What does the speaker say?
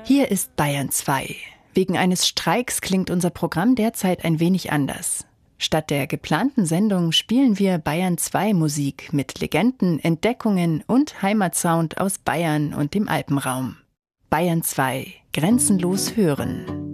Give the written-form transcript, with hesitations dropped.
Hier ist Bayern 2. Wegen eines Streiks klingt unser Programm derzeit ein wenig anders. Statt der geplanten Sendung spielen wir Bayern 2 Musik mit Legenden, Entdeckungen und Heimatsound aus Bayern und dem Alpenraum. Bayern 2. Grenzenlos hören.